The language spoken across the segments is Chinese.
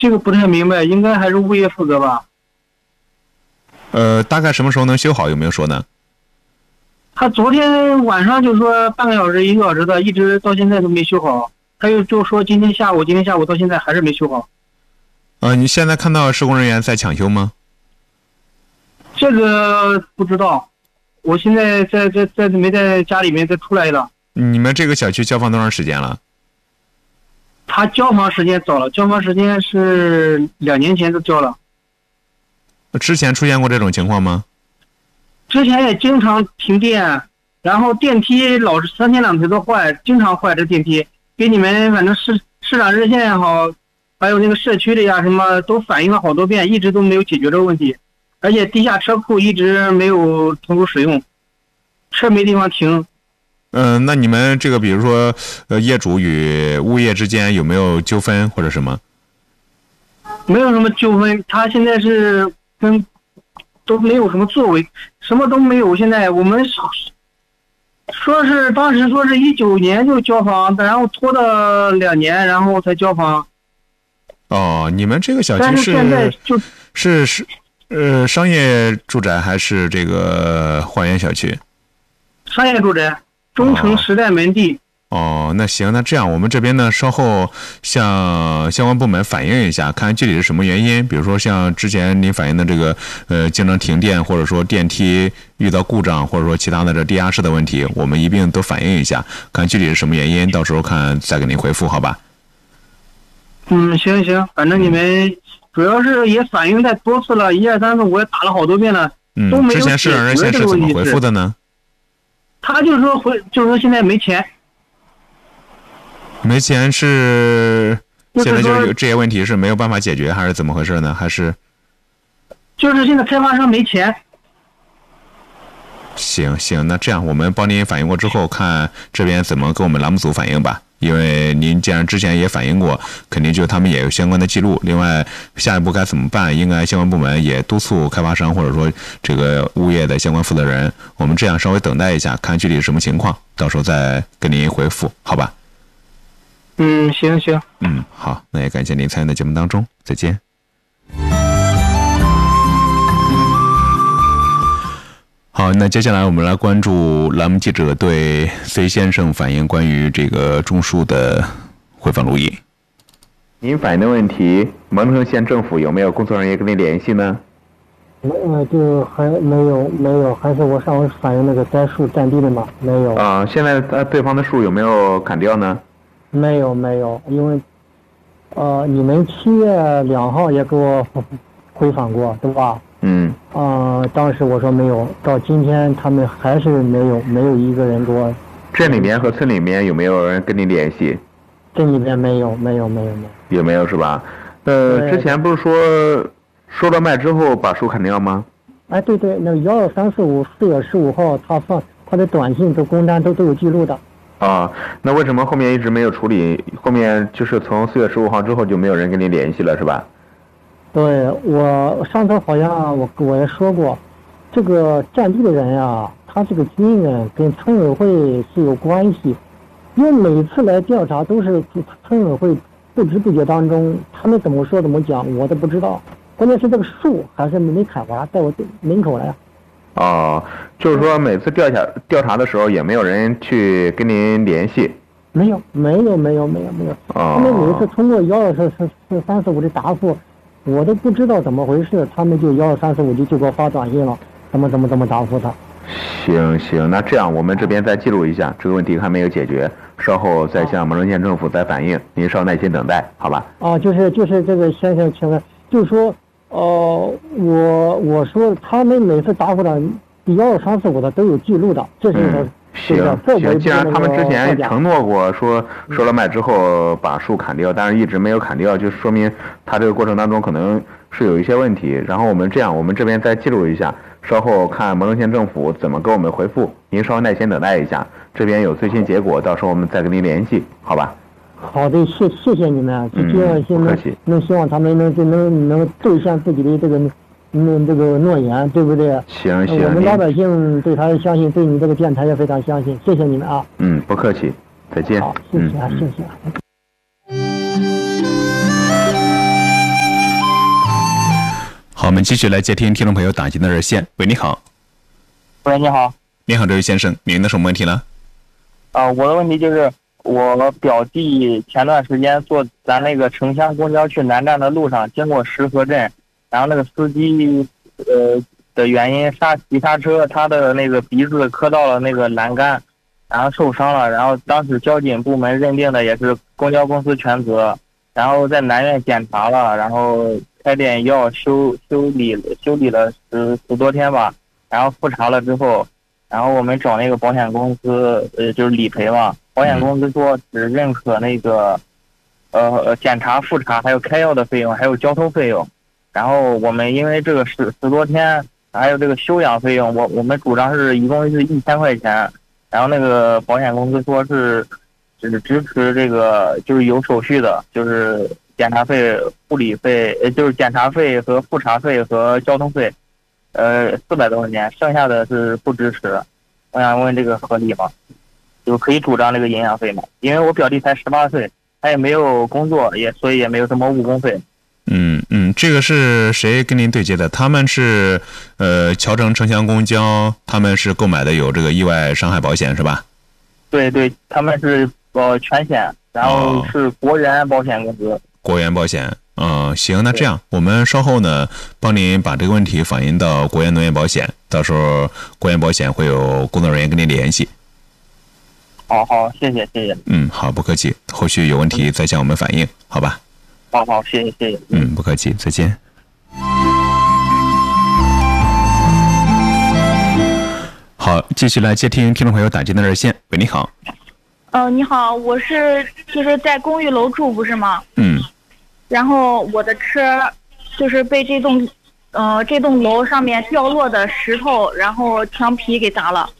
这个不太明白，应该还是物业负责吧？ 大概什么时候能修好？有没有说呢？ 他昨天晚上就说半个小时、1个小时的，一直到现在都没修好。他就说今天下午到现在还是没修好。 你现在看到施工人员在抢修吗？ 这个不知道，我现在在没在家里面再出来了。 你们这个小区交房多长时间了？ 他交房时间早了，交房时间是2年前就交了。 之前出现过这种情况吗？ 之前也经常停电，然后电梯老是3天2头都坏，经常坏这电梯。给你们反正市长热线也好，还有那个社区的呀什么都反映了好多遍，一直都没有解决这个问题。而且地下车库一直没有投入使用，车没地方停。 那你们这个比如说业主与物业之间有没有纠纷或者什么？ 没有什么纠纷，他现在是都没有什么作为，什么都没有。现在我们当时说是19年就交房，然后拖了2年，然后才交房。 你们这个小区但是现在就是商业住宅还是这个花园小区？ 商业住宅，中城时代门地。 那行，那这样我们这边呢，稍后向相关部门反映一下，看具体是什么原因。比如说像之前您反映的这个经常停电，或者说电梯遇到故障，或者说其他的这地下室的问题，我们一并都反映一下，看具体是什么原因，到时候看再给您回复，好吧？ 行，反正你们主要是也反映太多次了，1、2、3、4，我也打了好多遍了，都没有之前市长热线是怎么回复的呢？ 他就说现在没钱。 没钱是现在就是有这些问题是没有办法解决，还是怎么回事呢？还是就是现在开发商没钱。 行，那这样我们帮您反映过之后，看这边怎么跟我们栏目组反映吧。因为您既然之前也反映过，肯定就他们也有相关的记录。另外，下一步该怎么办，应该相关部门也督促开发商或者说这个物业的相关负责人，我们这样稍微等待一下，看具体是什么情况，到时候再跟您回复，好吧？ 行。 好，那也感谢您参与的节目当中，再见。好，那接下来我们来关注栏目记者对 C 先生反映关于这个种树的回访录音。您反映的问题，蒙城县政府有没有工作人员跟您联系呢？ 就还没有，还是我上回反映那个栽树占地的嘛，没有。 现在对方的树有没有砍掉呢？ 没有，因为你们7月2号也给我回访过，对吧？当时我说没有，到今天他们还是没有一个人给我。 镇里面和村里面有没有人跟你联系？ 镇里面没有。 有没有是吧？之前不是说收了麦之后把树砍掉吗？ 哎，对，那个12345 4月15号他的短信都公单都有记录的。 那为什么后面一直没有处理？后面就是从4月15号之后就没有人跟你联系了，是吧？ 对，我上次好像我也说过，这个占地的人呀，他这个军人跟村委会是有关系，因为每次来调查都是村委会不知不觉当中，他们怎么说怎么讲，我都不知道。关键是这个树还是没砍完，在我门口来。 就是说每次调查的时候也没有人去跟您联系。 没有。他们每次通过12345的答复，我都不知道怎么回事，他们就12345就给我发短信了，怎么答复他。 行，那这样我们这边再记录一下，这个问题还没有解决，稍后再向蒙城县政府再反映，您稍耐心等待，好吧？ 就是这个先生，请问，就是说，我说他们每次答复的12345的都有记录的，这是行，既然他们之前承诺过说收了麦之后把树砍掉，但是一直没有砍掉，就说明他这个过程当中可能是有一些问题。然后我们这边再记录一下，稍后看蒙城县政府怎么给我们回复，您稍微耐心等待一下，这边有最新结果，到时候我们再跟您联系，好吧？ 好的，谢谢你们，这样希望他们能兑现自己的这个诺言，对不对？ 行， 我们老百姓对他相信，对你这个电台也非常相信，谢谢你们啊。 不客气，再见。 好，谢谢。 我们继续来接听听众朋友打进的热线。喂，你好。 喂，你好。 你好，这位先生，您的什么问题呢？ 我的问题就是我表弟前段时间坐咱那个城乡公交去南站的路上，经过石河镇，然后那个司机的原因急刹车，他的那个鼻子磕到了那个栏杆，然后受伤了。然后当时交警部门认定的也是公交公司全责，然后在南院检查了，然后开点药修理了十多天吧，然后复查了之后，然后我们找那个保险公司就是理赔嘛，保险公司说只认可那个检查复查还有开药的费用还有交通费用，然后我们因为这个十多天还有这个休养费用，我们主张是一共是1000块钱，然后那个保险公司说是只支持这个就是有手续的，就是检查费、护理费，就是检查费和复查费和交通费，400多块钱，剩下的是不支持。我想问这个合理吗？就可以主张这个营养费吗？因为我表弟才18岁，他也没有工作，所以也没有什么误工费。 这个是谁跟您对接的？他们是侨城城乡公交，他们是购买的有这个意外伤害保险是吧？ 对，他们是全险，然后是国源保险公司。 国源保险。行，那这样我们稍后呢帮您把这个问题反映到国源农业保险，到时候国源保险会有工作人员跟您联系。 好，谢谢。 好，不客气，后续有问题再向我们反映，好吧？ 好，谢谢。 不客气，再见。好，继续来接听听众朋友打进的热线。喂，你好。 你好，我是就是在公寓楼住不是吗？然后我的车就是被这栋楼上面掉落的石头，然后墙皮给砸了。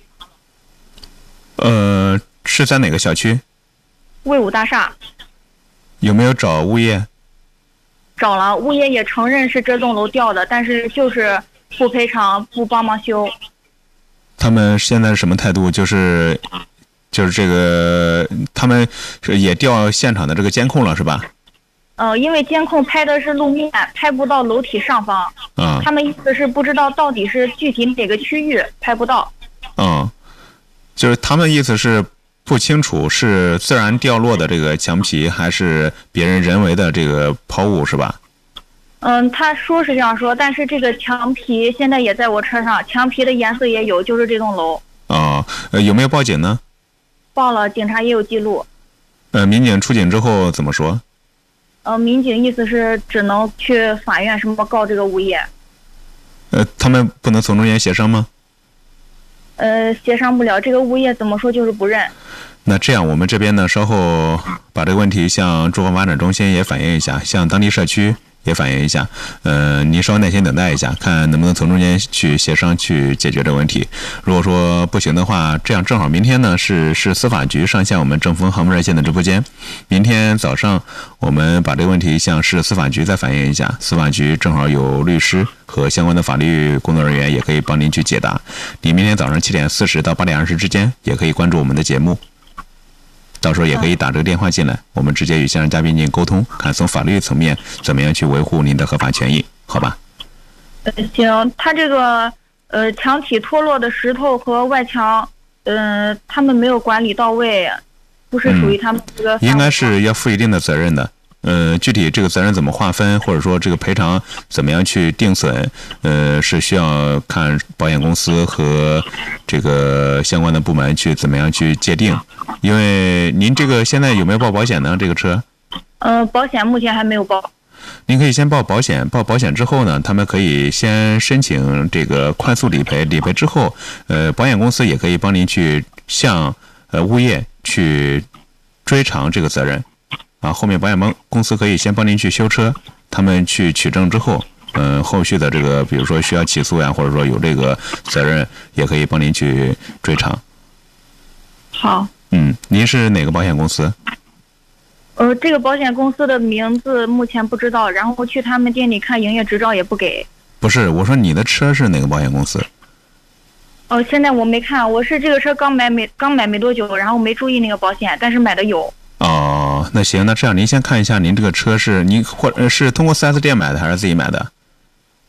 是在哪个小区？ 魏武大厦。 有没有找物业？ 找了，物业也承认是这栋楼掉的，但是就是不赔偿，不帮忙修。 他们现在是什么态度？就是这个，他们也调现场的这个监控了，是吧？ 因为监控拍的是路面，拍不到楼体上方。他们意思是不知道到底是具体哪个区域拍不到。 就是他们意思是不清楚是自然掉落的这个墙皮，还是别人人为的这个抛物，是吧？ 他说是这样说，但是这个墙皮现在也在我车上，墙皮的颜色也有，就是这栋楼。 有没有报警呢？ 报了，警察也有记录。 民警出警之后怎么说？ 民警意思是只能去法院什么告这个物业。 他们不能从中间协商吗？ 协商不了，这个物业怎么说就是不认。 那这样，我们这边呢，稍后把这个问题向住房发展中心也反映一下，向当地社区也反映一下。您稍微耐心等待一下，看能不能从中间去协商去解决这个问题。如果说不行的话，这样正好明天呢是司法局上线我们正风航母热线的直播间。明天早上我们把这个问题向市司法局再反映一下，司法局正好有律师和相关的法律工作人员也可以帮您去解答。你明天早上7点40到8点20之间也可以关注我们的节目。到时候也可以打这个电话进来，我们直接与现场嘉宾进行沟通，看从法律层面怎么样去维护您的合法权益，好吧？ 行，他这个墙体脱落的石头和外墙，他们没有管理到位，不是属于他们这个。 应该是要负一定的责任的。具体这个责任怎么划分，或者说这个赔偿怎么样去定损，是需要看保险公司和这个相关的部门去怎么样去界定。因为您这个现在有没有报保险呢？这个车？ 保险目前还没有报。 您可以先报保险，报保险之后呢，他们可以先申请这个快速理赔，理赔之后，保险公司也可以帮您去向物业去追偿这个责任。后面保险公司可以先帮您去修车，他们去取证之后，后续的这个比如说需要起诉呀，或者说有这个责任，也可以帮您去追偿。 好。 您是哪个保险公司？ 这个保险公司的名字目前不知道，然后去他们店里看营业执照也不给。 不是，我说你的车是哪个保险公司？ 现在我没看，我是这个车刚买没多久，然后没注意那个保险，但是买的有。 那行，那这样您先看一下您这个车是您是通过4S店买的还是自己买的？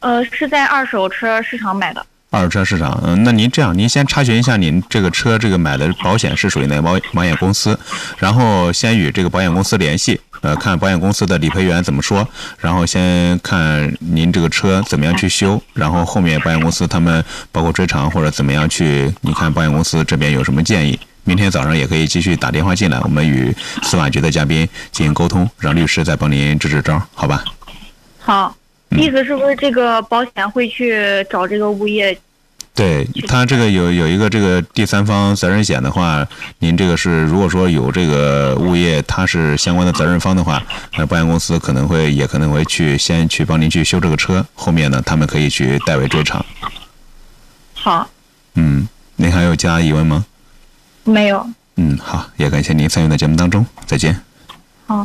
是在二手车市场买的。 二手车市场，那您这样，您先查询一下您这个车这个买的保险是属于哪个保险公司，然后先与这个保险公司联系，看保险公司的理赔员怎么说，然后先看您这个车怎么样去修，然后后面保险公司他们包括追偿或者怎么样去，你看保险公司这边有什么建议。明天早上也可以继续打电话进来，我们与司法局的嘉宾进行沟通，让律师再帮您支招，好吧？ 好，意思是不是这个保险会去找这个物业？ 对，他这个有一个这个第三方责任险的话，您这个是如果说有这个物业他是相关的责任方的话，保险公司可能会先去帮您去修这个车，后面呢他们可以去代为追偿。 好。 您还有其他疑问吗？ 没有。 好，也感谢您参与到节目当中，再见。